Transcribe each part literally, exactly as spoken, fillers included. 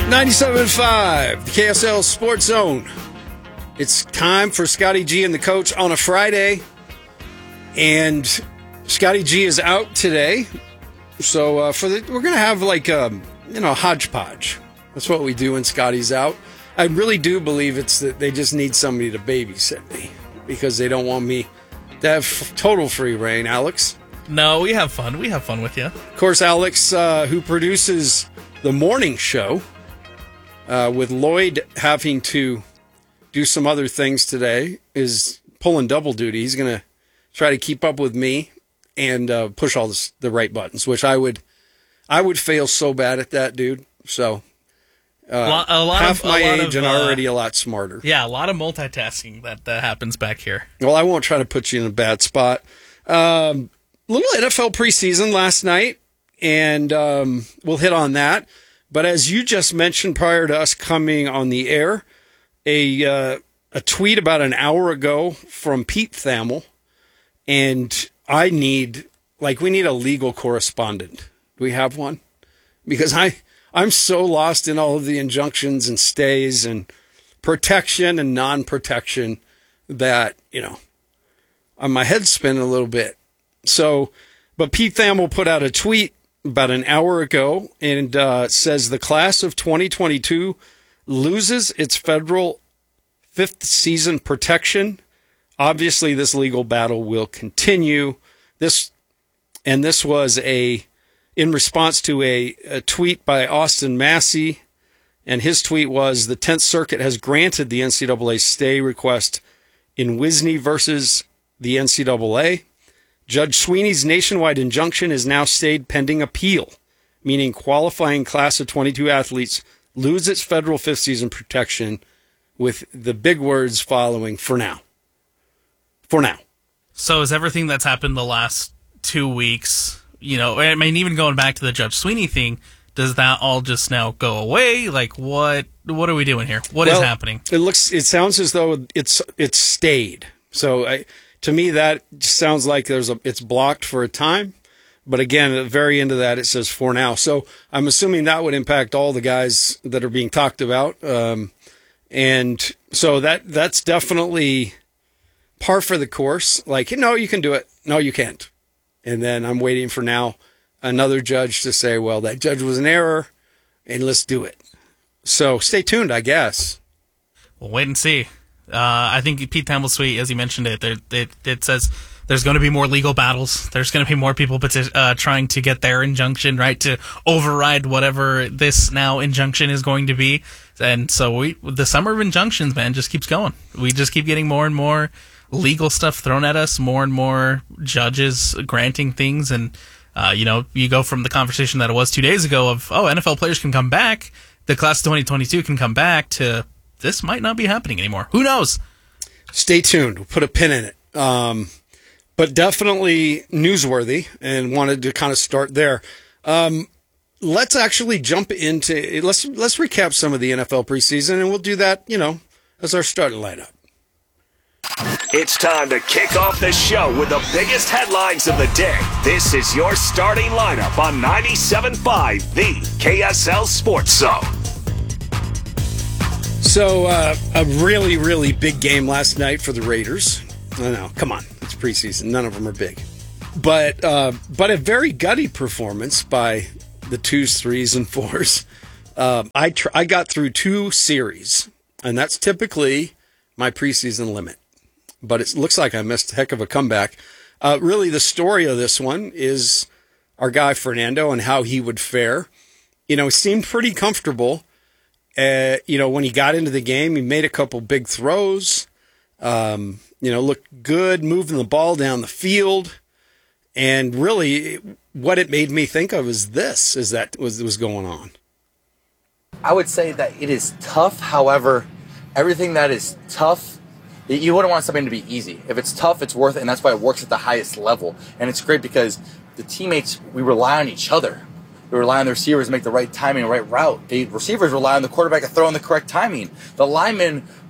ninety-seven point five, the K S L Sports Zone. It's time for Scotty G and the coach on a Friday. And Scotty G is out today. So uh, for the, we're going to have like a, you know, hodgepodge. That's what we do when Scotty's out. I really do believe it's that they just need somebody to babysit me because they don't want me to have f- total free reign. Alex? No, we have fun. We have fun with you. Of course, Alex, uh, who produces the morning show, uh, with Lloyd having to do some other things today, is pulling double duty. He's going to try to keep up with me and uh, push all this, the right buttons, which I would I would fail so bad at that, dude. So uh, a lot, a lot half of, my age of, and uh, already a lot smarter. Yeah, a lot of multitasking that, that happens back here. Well, I won't try to put you in a bad spot. Um, little N F L preseason last night, and um, we'll hit on that. But as you just mentioned prior to us coming on the air, a uh, a tweet about an hour ago from Pete Thamel, and I need, like, we need a legal correspondent. Do we have one? Because I, I'm so lost in all of the injunctions and stays and protection and non-protection that, you know, my head's spinning a little bit. So, but Pete Thamel put out a tweet about an hour ago and uh, says the class of twenty twenty-two loses its federal fifth season protection. Obviously, this legal battle will continue. This and this was a in response to a, a tweet by Austin Massey, and his tweet was, the tenth Circuit has granted the N C double A stay request in Wisney versus the N C double A. Judge Sweeney's nationwide injunction is now stayed pending appeal, meaning qualifying class of twenty-two athletes lose its federal fifth season protection, with the big words following, for now. For now. So is everything that's happened the last two weeks, you know, I mean, even going back to the Judge Sweeney thing, does that all just now go away? Like, what what are we doing here? What well, is happening? It looks, it sounds as though it's it's stayed. So I, to me, that sounds like there's a it's blocked for a time. But again, at the very end of that, it says for now. So I'm assuming that would impact all the guys that are being talked about. Um, and so that that's definitely par for the course. Like, no, you can do it. No, you can't. And then I'm waiting for now another judge to say, well, that judge was an error, and let's do it. So stay tuned, I guess. We'll wait and see. Uh, I think Pete Thamel's tweet, as he mentioned it, there, it, it says there's going to be more legal battles. There's going to be more people peti- uh, trying to get their injunction, right, to override whatever this now injunction is going to be. And so we, the summer of injunctions, man, just keeps going. We just keep getting more and more legal stuff thrown at us, more and more judges granting things. And, uh, you know, you go from the conversation that it was two days ago of, oh, N F L players can come back, the class of twenty twenty-two can come back, to this might not be happening anymore. Who knows? Stay tuned. We'll put a pin in it. Um, but definitely newsworthy, and wanted to kind of start there. Um, let's actually jump into, let's, let's recap some of the N F L preseason, and we'll do that, you know, as our starting lineup. It's time to kick off the show with the biggest headlines of the day. This is your starting lineup on ninety-seven point five, the K S L Sports Zone. So, uh, a really, really big game last night for the Raiders. I know, come on, it's preseason. None of them are big. But uh, but a very gutty performance by the twos, threes, and fours. Uh, I tr- I got through two series, and that's typically my preseason limit. But it looks like I missed a heck of a comeback. Uh, really, the story of this one is our guy Fernando and how he would fare. You know, he seemed pretty comfortable. Uh, you know, when he got into the game, he made a couple big throws. Um, you know, looked good, moving the ball down the field. And really, what it made me think of is this, is that was was going on. I would say that it is tough. However, everything that is tough, you wouldn't want something to be easy. If it's tough, it's worth it, and that's why it works at the highest level. And it's great because the teammates, we rely on each other. We rely on the receivers to make the right timing, the right route. The receivers rely on the quarterback to throw in the correct timing. The linemen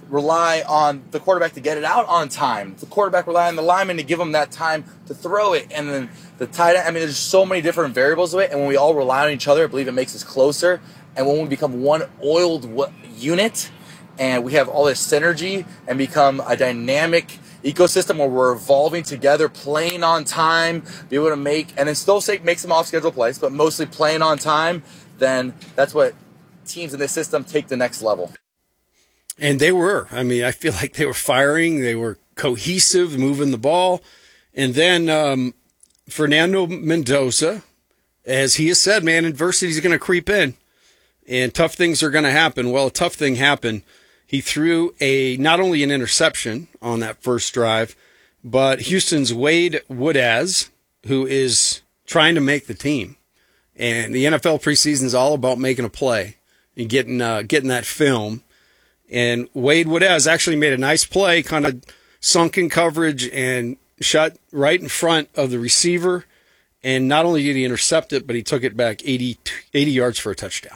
rely on the quarterback to get it out on time. The quarterback rely on the lineman to give him that time to throw it. And then the tight end, I mean, there's so many different variables of it. And when we all rely on each other, I believe it makes us closer. And when we become one oiled w- unit and we have all this synergy and become a dynamic ecosystem where we're evolving together, playing on time, be able to make, and then still say, make some off-schedule plays, but mostly playing on time, then that's what teams in this system take the next level. And they were. I mean, I feel like they were firing. They were cohesive, moving the ball. And then um, Fernando Mendoza, as he has said, man, adversity is going to creep in. And tough things are going to happen. Well, a tough thing happened. He threw a not only an interception on that first drive, but Houston's Wade Woodaz, who is trying to make the team. And the N F L preseason is all about making a play and getting uh, getting that film. And Wade Woodaz actually made a nice play, kind of sunk in coverage and shot right in front of the receiver. And not only did he intercept it, but he took it back eighty, eighty yards for a touchdown.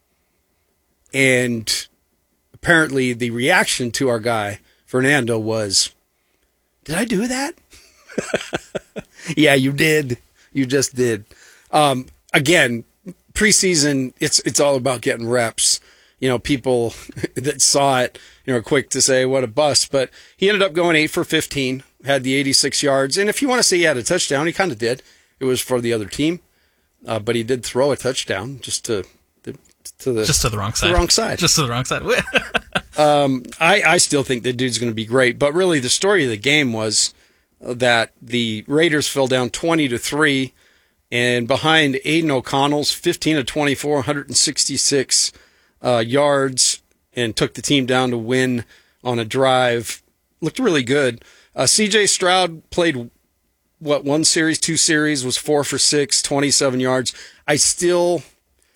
And apparently the reaction to our guy, Fernando, was, did I do that? Yeah, you did. You just did. Um, again, preseason, it's it's all about getting reps. You know, people that saw it, you know, are quick to say, what a bust. But he ended up going eight for fifteen, had the eighty-six yards. And if you want to say he had a touchdown, he kind of did. It was for the other team. Uh, but he did throw a touchdown just to... To the, just to the wrong side. The wrong side. Just to the wrong side. um, I, I still think the dude's going to be great. But really, the story of the game was that the Raiders fell down twenty to three, and behind Aiden O'Connell's fifteen of twenty-four, one hundred sixty-six uh, yards, and took the team down to win on a drive. Looked really good. Uh, C J Stroud played, what, one series, two series, was four for six, twenty-seven yards. I still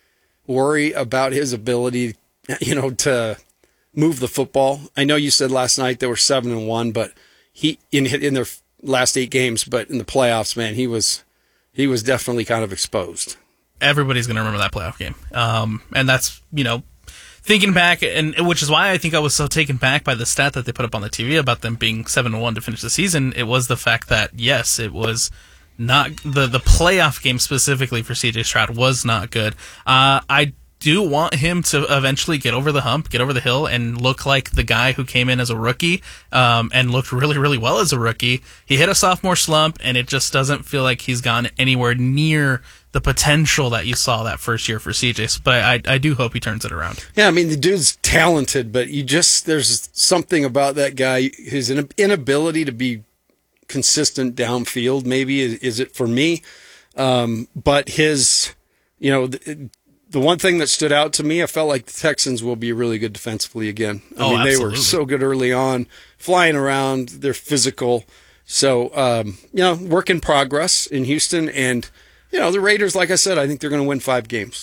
worry about his ability, you know, to move the football. I know you said last night they were seven and one, but he in in their last eight games, but in the playoffs, man, he was he was definitely kind of exposed. Everybody's going to remember that playoff game, um, and that's, you know, thinking back, and which is why I think I was so taken back by the stat that they put up on the T V about them being seven and one to finish the season. It was the fact that yes, it was. Not the the playoff game specifically for C J Stroud was not good. Uh, I do want him to eventually get over the hump, get over the hill, and look like the guy who came in as a rookie um, and looked really, really well as a rookie. He hit a sophomore slump, and it just doesn't feel like he's gone anywhere near the potential that you saw that first year for C J. But I, I do hope he turns it around. Yeah, I mean, the dude's talented, but you just there's something about that guy, his inability to be consistent downfield, maybe is, is it for me, um, but his, you know, the, the one thing that stood out to me, I felt like the Texans will be really good defensively again. I oh, mean, absolutely. They were so good early on, flying around, they're physical. So, um, you know, work in progress in Houston, and you know, the Raiders, like I said, I think they're going to win five games.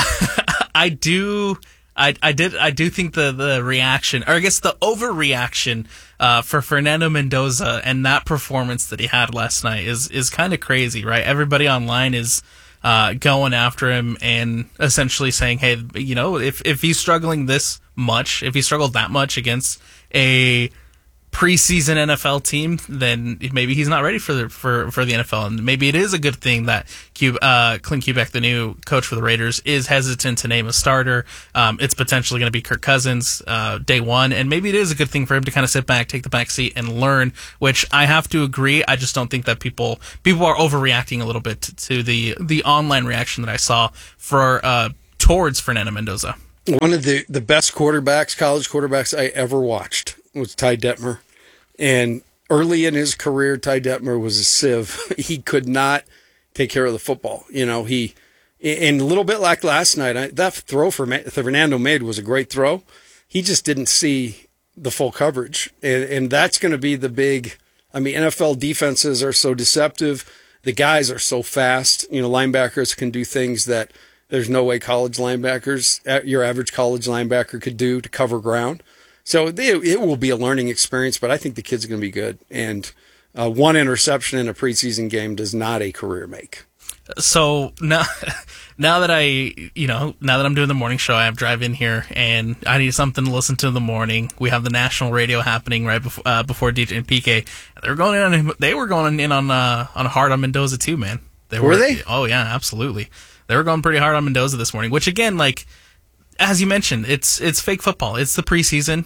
I do. I, I did I do think the, the reaction, or I guess the overreaction uh, for Fernando Mendoza and that performance that he had last night is is kind of crazy, right? Everybody online is uh, going after him and essentially saying, hey, you know, if if he's struggling this much, if he struggled that much against a preseason N F L team, then maybe he's not ready for the for, for the N F L, and maybe it is a good thing that Q, uh, Clint Kubiak, the new coach for the Raiders, is hesitant to name a starter. Um, it's potentially going to be Kirk Cousins uh, day one, and maybe it is a good thing for him to kind of sit back, take the back seat, and learn. Which I have to agree. I just don't think that people people are overreacting a little bit to, to the the online reaction that I saw for uh, towards Fernando Mendoza. One of the the best quarterbacks, college quarterbacks I ever watched was Ty Detmer. And early in his career, Ty Detmer was a sieve. He could not take care of the football. You know, he, and a little bit like last night, I, that throw for Fernando made was a great throw. He just didn't see the full coverage. And, and that's going to be the big, I mean, N F L defenses are so deceptive. The guys are so fast. You know, linebackers can do things that there's no way college linebackers, your average college linebacker could do to cover ground. So they, it will be a learning experience, but I think the kid's going to be good. And uh, one interception in a preseason game does not a career make. So now, now that I, you know, now that I'm doing the morning show, I have drive in here, and I need something to listen to in the morning. We have the national radio happening right before uh, before D J and P K. They were going in on they were going in on uh, on hard on Mendoza too, man. They were, were they? Oh yeah, absolutely. They were going pretty hard on Mendoza this morning. Which again, like as you mentioned, it's it's fake football. It's the preseason.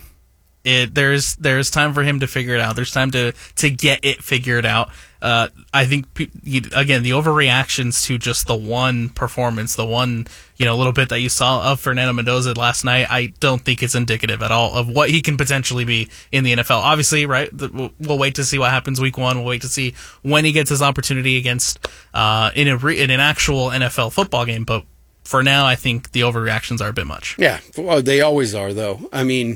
It there's there's time for him to figure it out. There's time to to get it figured out. Uh, I think again the overreactions to just the one performance, the one you know little bit that you saw of Fernando Mendoza last night, I don't think it's indicative at all of what he can potentially be in the N F L. Obviously, right? We'll wait to see what happens week one. We'll wait to see when he gets his opportunity against uh, in a re- in an actual N F L football game. But for now, I think the overreactions are a bit much. Yeah, well, they always are, though. I mean.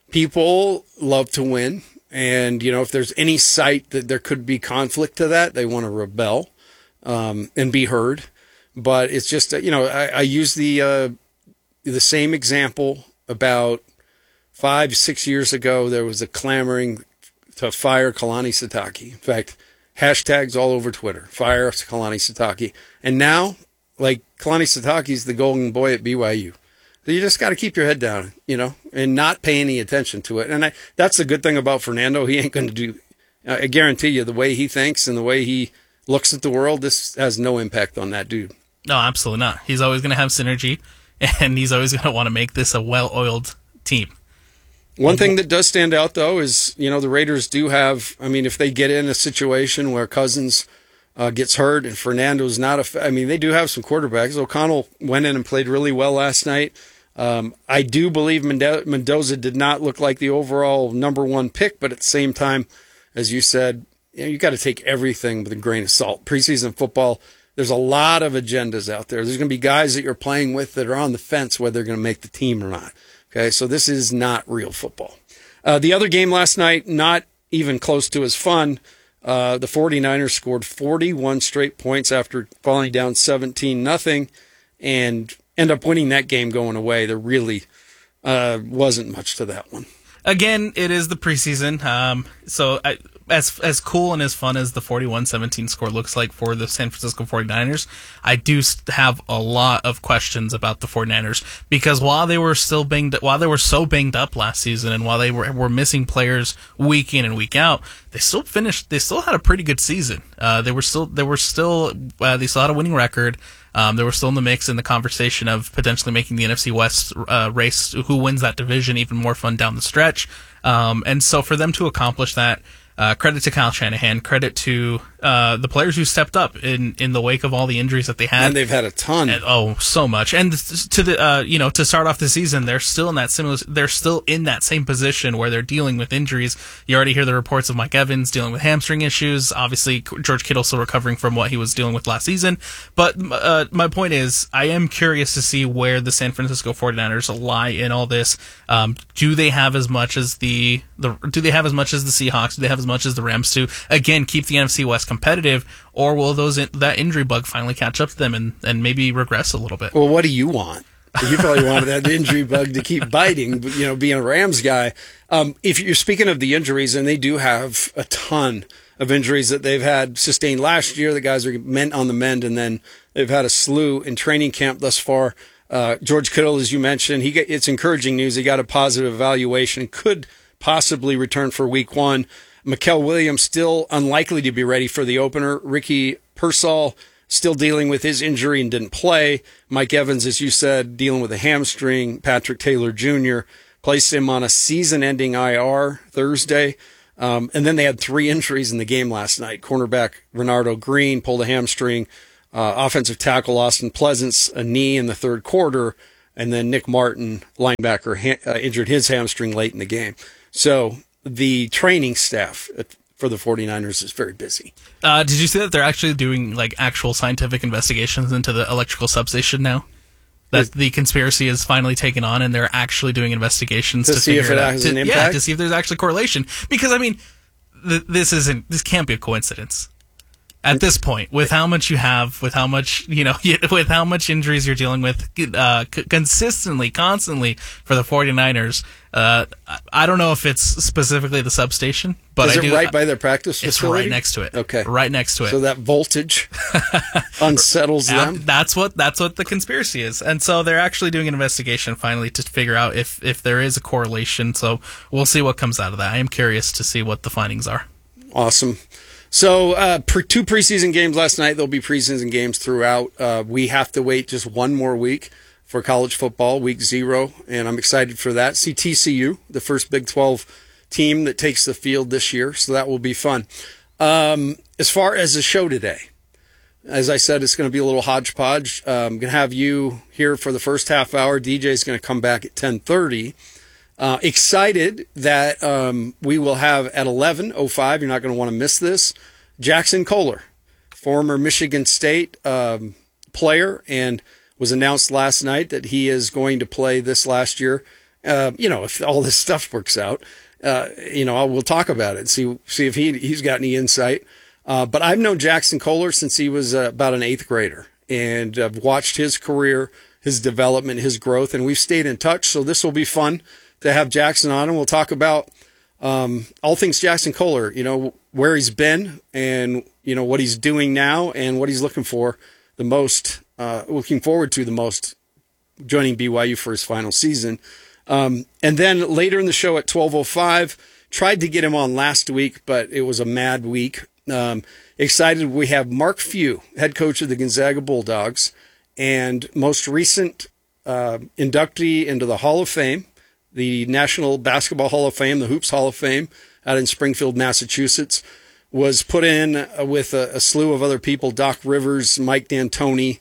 People love to win, and, you know, if there's any sight that there could be conflict to that, they want to rebel um, and be heard. But it's just, you know, I, I use the uh, the same example about five, six years ago. There was a clamoring to fire Kalani Sitake. In fact, hashtags all over Twitter, fire Kalani Sitake. And now, like, Kalani Sitake's the golden boy at B Y U. You just got to keep your head down, you know, and not pay any attention to it. And I, that's the good thing about Fernando. He ain't going to do, I guarantee you, the way he thinks and the way he looks at the world, this has no impact on that dude. No, absolutely not. He's always going to have synergy, and he's always going to want to make this a well-oiled team. One thing that does stand out, though, is, you know, the Raiders do have, I mean, if they get in a situation where Cousins uh, gets hurt and Fernando's not, a, I mean, they do have some quarterbacks. O'Connell went in and played really well last night. Um, I do believe Mendoza did not look like the overall number one pick, but at the same time, as you said, you know, you got to take everything with a grain of salt. Preseason football, there's a lot of agendas out there. There's going to be guys that you're playing with that are on the fence whether they're going to make the team or not. Okay, so this is not real football. Uh, the other game last night, not even close to as fun. Uh, the 49ers scored forty-one straight points after falling down seventeen nothing, and end up winning that game going away. There really uh, wasn't much to that one. Again, it is the preseason. Um, so I, as as cool and as fun as the forty-one seventeen score looks like for the San Francisco 49ers, I do have a lot of questions about the 49ers because while they were still banged, while they were so banged up last season, and while they were were missing players week in and week out, they still finished. They still had a pretty good season. Uh, they were still they were still uh, they still had a winning record. Um, they were still in the mix in the conversation of potentially making the N F C West uh, race. Who wins that division? Even more fun down the stretch. Um, and so for them to accomplish that, uh, credit to Kyle Shanahan, credit to uh, the players who stepped up in, in the wake of all the injuries that they had. And they've had a ton. And, oh, so much. And to the uh, you know to start off the season, they're still in that similar. They're still in that same position where they're dealing with injuries. You already hear the reports of Mike Evans dealing with hamstring issues. Obviously, George Kittle still recovering from what he was dealing with last season. But uh, my point is, I am curious to see where the San Francisco 49ers lie in all this. Um, do they have as much as the the do they have as much as the Seahawks? Do they have as much as the Rams to again keep the N F C West competitive? Or will those that injury bug finally catch up to them and, and maybe regress a little bit? Well, what do you want? You probably wanted that injury bug to keep biting, you know, being a Rams guy. Um, if you're speaking of the injuries, and they do have a ton of injuries that they've had sustained last year, the guys are meant on the mend, and then they've had a slew in training camp thus far. Uh, George Kittle, as you mentioned, he got, it's encouraging news. He got a positive evaluation, could possibly return for week one. Mikael Williams still unlikely to be ready for the opener. Ricky Pearsall still dealing with his injury and didn't play. Mike Evans, as you said, dealing with a hamstring. Patrick Taylor Junior placed him on a season-ending I R Thursday. Um, and then they had three injuries in the game last night. Cornerback Renardo Green pulled a hamstring. Uh, offensive tackle Austin Pleasance, a knee in the third quarter. And then Nick Martin, linebacker, ha- uh, injured his hamstring late in the game. So the training staff for the 49ers is very busy. Uh, did you see that they're actually doing like actual scientific investigations into the electrical substation now? That the conspiracy is finally taken on, and they're actually doing investigations to, to see if it, it has to, an impact. Yeah, to see if there's actually correlation. Because I mean, th- this isn't this can't be a coincidence. At this point, with how much you have, with how much, you know, with how much injuries you're dealing with uh, c- consistently, constantly for the 49ers, uh, I don't know if it's specifically the substation, but Is I it do, right by their practice it's facility? right next to it. Okay. Right next to it. So that voltage unsettles them? That's what that's what the conspiracy is. And so they're actually doing an investigation finally to figure out if, if there is a correlation. So we'll see what comes out of that. I am curious to see what the findings are. Awesome. So, uh, pre- two preseason games last night. There'll be preseason games throughout. Uh, we have to wait just one more week for college football, week zero, and I'm excited for that. See T C U, the first Big twelve team that takes the field this year, so that will be fun. Um, as far as the show today, as I said, it's going to be a little hodgepodge. Uh, I'm going to have you here for the first half hour. D J is going to come back at ten thirty. Uh, excited that um, we will have at eleven oh five, you're not going to want to miss this, Jackson Kohler, former Michigan State um, player, and was announced last night that he is going to play this last year. Uh, you know, if all this stuff works out, uh, you know, we'll talk about it, see see if he, he's got any insight. Uh, but I've known Jackson Kohler since he was uh, about an eighth grader, and I've watched his career, his development, his growth, and we've stayed in touch, so this will be fun to have Jackson on, and we'll talk about um, all things Jackson Kohler, you know, where he's been and, you know, what he's doing now and what he's looking for the most, uh, looking forward to the most joining B Y U for his final season. Um, and then later in the show at twelve oh five, tried to get him on last week, but it was a mad week. Um, excited we have Mark Few, head coach of the Gonzaga Bulldogs, and most recent uh, inductee into the Hall of Fame, the National Basketball Hall of Fame, the Hoops Hall of Fame out in Springfield, Massachusetts, was put in with a, a slew of other people, Doc Rivers, Mike D'Antoni.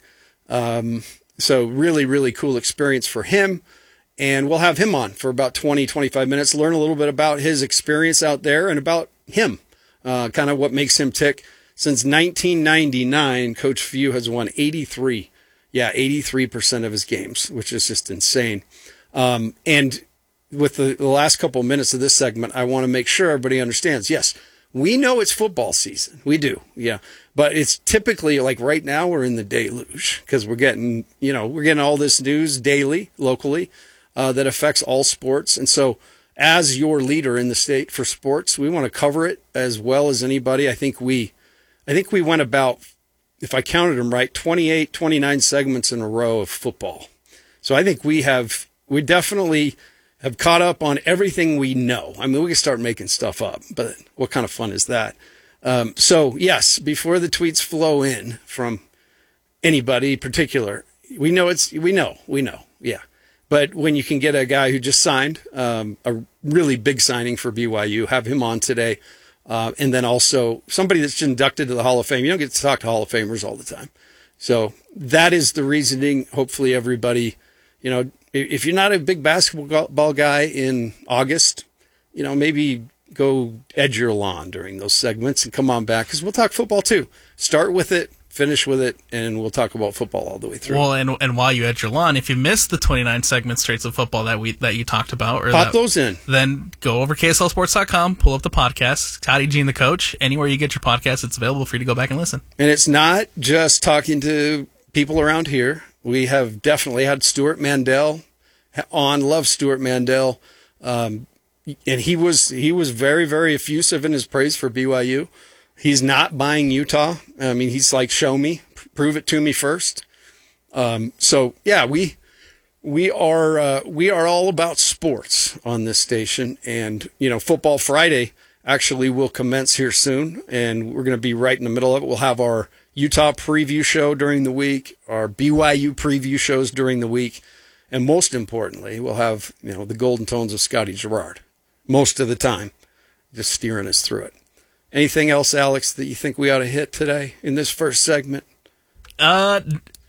Um, so really, really cool experience for him. And we'll have him on for about twenty, twenty-five minutes, learn a little bit about his experience out there and about him, uh, kind of what makes him tick. Since nineteen ninety-nine, Coach Few has won eighty-three, yeah, eighty-three percent of his games, which is just insane. Um, and with the, the last couple of minutes of this segment, I want to make sure everybody understands. Yes, we know it's football season. We do. Yeah. But it's typically like right now we're in the deluge because we're getting, you know, we're getting all this news daily, locally, uh, that affects all sports. And so as your leader in the state for sports, we want to cover it as well as anybody. I think we, I think we went about, if I counted them right, twenty-eight, twenty-nine segments in a row of football. So I think we have, we definitely have caught up on everything we know. I mean, we can start making stuff up, but what kind of fun is that? Um, so, yes, before the tweets flow in from anybody particular, we know it's, we know, we know, yeah. But when you can get a guy who just signed um, a really big signing for B Y U, have him on today, uh, and then also somebody that's inducted to the Hall of Fame. You don't get to talk to Hall of Famers all the time. So that is the reasoning. Hopefully everybody, you know, if you're not a big basketball guy in August, you know, maybe go edge your lawn during those segments and come on back because we'll talk football too. Start with it, finish with it, and we'll talk about football all the way through. Well, and and while you edge your lawn, if you missed the twenty-nine segment straights of football that we that you talked about, or pop that, those in, then go over K S L sports dot com, pull up the podcast, Toddy Gene the Coach. Anywhere you get your podcast, it's available for you to go back and listen. And it's not just talking to people around here. We have definitely had Stuart Mandel on. Love Stuart Mandel. Um, and he was he was very, very effusive in his praise for B Y U. He's not buying Utah. I mean, he's like, show me, prove it to me first. Um, so, yeah, we we are uh, we are all about sports on this station. And, you know, Football Friday actually will commence here soon. And we're going to be right in the middle of it. We'll have our Utah preview show during the week, our B Y U preview shows during the week, and most importantly, we'll have, you know, the golden tones of Scotty Girard most of the time, just steering us through it. Anything else, Alex, that you think we ought to hit today in this first segment? Uh,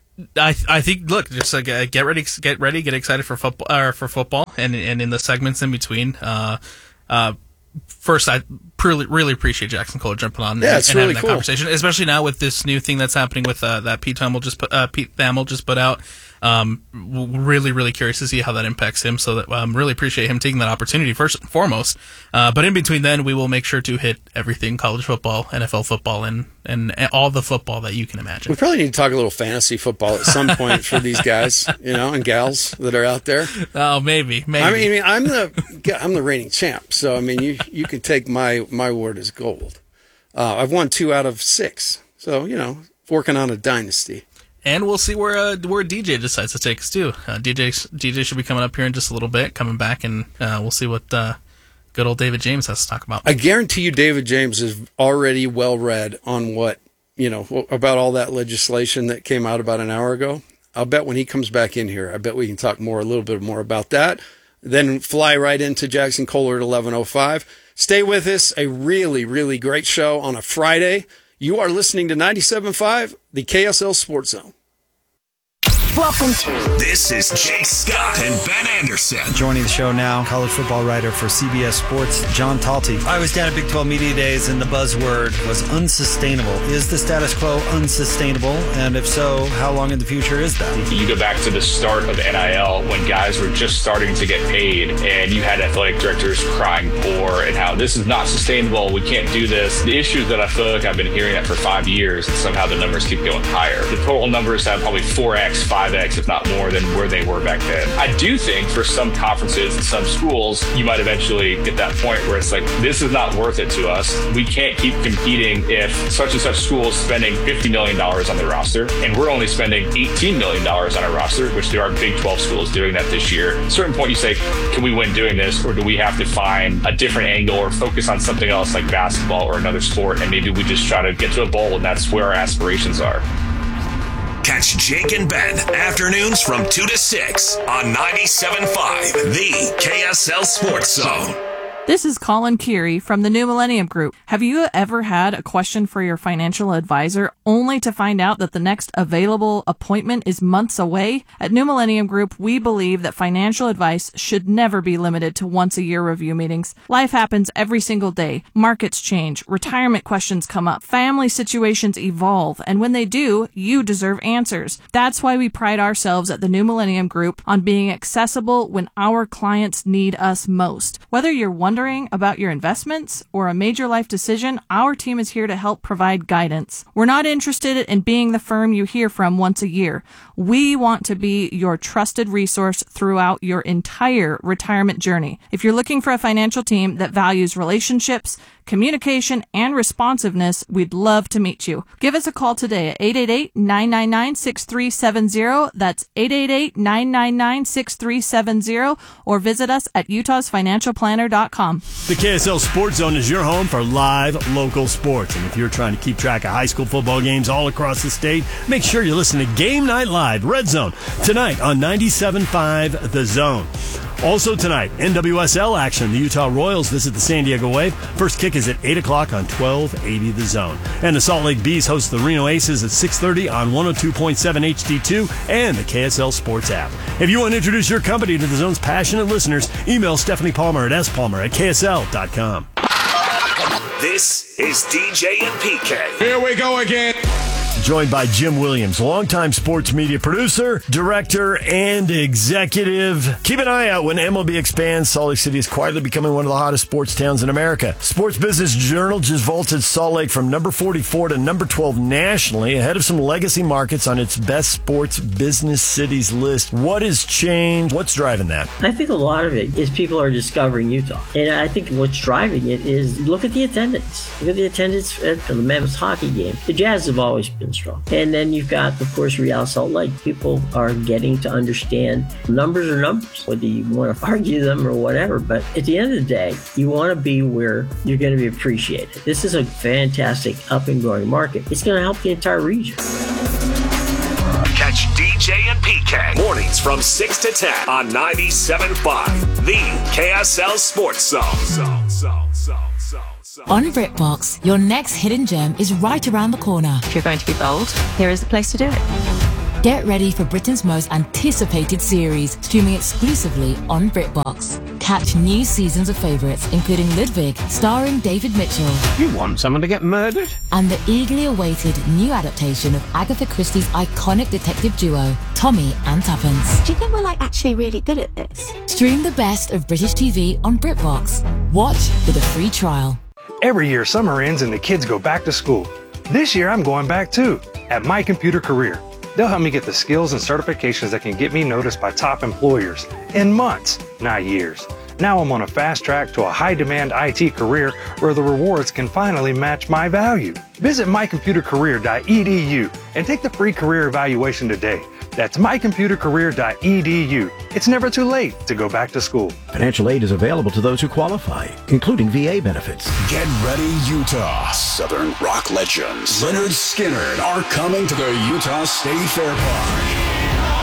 I I think look, just like uh, get ready, get ready, get excited for football, uh, for football, and and in the segments in between. Uh, uh. First, I really, really appreciate Jackson Kohler jumping on yeah, and, it's and really having that cool. conversation, especially now with this new thing that's happening with uh, that Pete Thamel just put, uh, Pete Thamel just put out. Um, really, really curious to see how that impacts him. So that um, really appreciate him taking that opportunity first and foremost. Uh, but in between then, we will make sure to hit everything college football, N F L football, and, and, and all the football that you can imagine. We probably need to talk a little fantasy football at some point for these guys, you know, and gals that are out there. Oh, maybe, maybe. I mean, I'm the I'm the reigning champ, so I mean, you you can take my my word as gold. Uh, I've won two out of six, so you know, working on a dynasty. And we'll see where uh, where D J decides to take us too. Uh, D J D J should be coming up here in just a little bit, coming back, and uh, we'll see what uh, good old David James has to talk about. I guarantee you, David James is already well read on what you know about all that legislation that came out about an hour ago. I'll bet when he comes back in here, I bet we can talk more, a little bit more about that. Then fly right into Jackson Kohler at eleven oh five. Stay with us. A really, really great show on a Friday. You are listening to ninety-seven point five, the K S L Sports Zone. Welcome to This is Jake Scott and Ben Anderson. Joining the show now, college football writer for C B S Sports, John Talty. I was down at Big twelve Media Days, and the buzzword was unsustainable. Is the status quo unsustainable? And if so, how long in the future is that? You go back to the start of N I L when guys were just starting to get paid, and you had athletic directors crying poor and how this is not sustainable. We can't do this. The issue that I feel like I've been hearing that for five years, and somehow the numbers keep going higher. The total numbers have probably four X, five X, if not more, than where they were back then. I do think for some conferences and some schools, you might eventually get that point where it's like, this is not worth it to us. We can't keep competing if such and such school is spending fifty million dollars on their roster, and we're only spending eighteen million dollars on our roster, which there are Big twelve schools doing that this year. At a certain point, you say, can we win doing this, or do we have to find a different angle or focus on something else like basketball or another sport, and maybe we just try to get to a bowl, and that's where our aspirations are. Catch Jake and Ben afternoons from two to six on ninety-seven point five, the K S L Sports Zone. This is Colin Curie from the New Millennium Group. Have you ever had a question for your financial advisor only to find out that the next available appointment is months away? At New Millennium Group, we believe that financial advice should never be limited to once-a-year review meetings. Life happens every single day. Markets change, retirement questions come up, family situations evolve, and when they do, you deserve answers. That's why we pride ourselves at the New Millennium Group on being accessible when our clients need us most. Whether you're wondering about your investments or a major life decision, our team is here to help provide guidance. We're not interested in being the firm you hear from once a year. We want to be your trusted resource throughout your entire retirement journey. If you're looking for a financial team that values relationships, communication, and responsiveness, we'd love to meet you. Give us a call today at eight eight eight, nine nine nine, six three seven zero. That's eight eight eight, nine nine nine, six three seven zero, or visit us at utahs financial planner dot com. The K S L Sports Zone is your home for live local sports. And if you're trying to keep track of high school football games all across the state, make sure you listen to Game Night Live, Red Zone, tonight on ninety-seven point five The Zone. Also tonight, N W S L action. The Utah Royals visit the San Diego Wave. First kick is at eight o'clock on twelve eighty The Zone. And the Salt Lake Bees host the Reno Aces at six thirty on one oh two point seven H D two and the K S L Sports app. If you want to introduce your company to the Zone's passionate listeners, email Stephanie Palmer at s palmer at k s l dot com. This is D J and P K. Here we go again. Joined by Jim Williams, longtime sports media producer, director, and executive. Keep an eye out when M L B expands. Salt Lake City is quietly becoming one of the hottest sports towns in America. Sports Business Journal just vaulted Salt Lake from number forty-four to number twelve nationally, ahead of some legacy markets on its best sports business cities list. What has changed? What's driving that? I think a lot of it is people are discovering Utah. And I think what's driving it is look at the attendance. Look at the attendance at the Mammoth hockey game. The Jazz have always been strong. And then you've got, of course, Real Salt Lake. People are getting to understand numbers are numbers, whether you want to argue them or whatever. But at the end of the day, you want to be where you're going to be appreciated. This is a fantastic up and growing market. It's going to help the entire region. Catch D J and P K mornings from six to ten on ninety-seven point five, the K S L Sports Zone. Zone, zone, zone. On BritBox, your next hidden gem is right around the corner. If you're going to be bold, here is the place to do it. Get ready for Britain's most anticipated series, streaming exclusively on BritBox. Catch new seasons of favourites, including Ludwig, starring David Mitchell. You want someone to get murdered? And the eagerly awaited new adaptation of Agatha Christie's iconic detective duo, Tommy and Tuppence. Do you think we're like actually really good at this? Stream the best of British T V on BritBox. Watch with a free trial. Every year summer ends and the kids go back to school. This year I'm going back too, at My Computer Career. They'll help me get the skills and certifications that can get me noticed by top employers in months, not years. Now I'm on a fast track to a high-demand I T career where the rewards can finally match my value. Visit my computer career dot e d u and take the free career evaluation today. That's my computer career dot e d u. It's never too late to go back to school. Financial aid is available to those who qualify, including V A benefits. Get ready, Utah. Southern rock legends Leonard Skinner are coming to the Utah State Fair Park.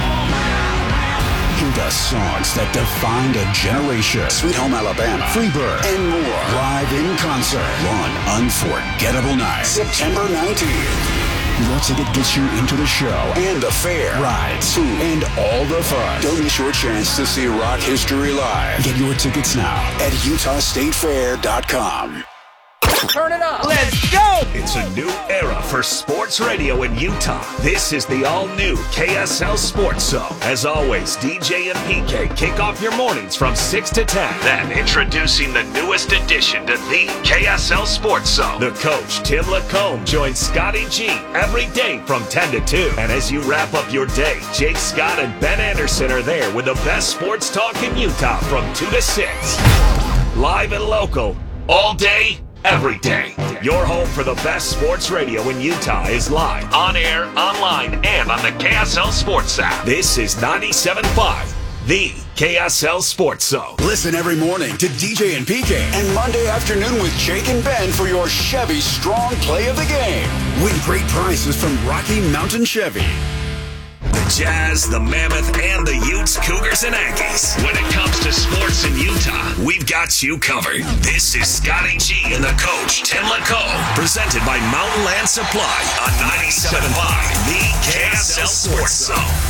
Hear the songs that defined a generation. Sweet Home Alabama, Freebird, and more. Live in concert. One unforgettable night. September nineteenth. Your ticket gets you into the show and the fair, rides, food, and all the fun. Don't miss your chance to see rock history live. Get your tickets now at utah state fair dot com. Turn it up. Let's go! It's a new era for sports radio in Utah. This is the all-new K S L Sports Zone. As always, D J and P K kick off your mornings from six to ten. Then, introducing the newest addition to the K S L Sports Zone. The coach, Tim Lacombe, joins Scotty G every day from ten to two. And as you wrap up your day, Jake Scott and Ben Anderson are there with the best sports talk in Utah from two to six. Live and local, all day, every day. Your home for the best sports radio in Utah is live, on air, online, and on the K S L Sports app. This is ninety-seven point five, the K S L Sports Zone. Listen every morning to D J and P K and Monday afternoon with Jake and Ben for your Chevy Strong Play of the Game. Win great prizes from Rocky Mountain Chevy. The Jazz, the Mammoth, and the Utes, Cougars, and Aggies. When it comes to sports in Utah, we've got you covered. This is Scotty G and the coach, Tim Lacombe, presented by Mountain Land Supply on ninety-seven point five, the K S L Sports Zone.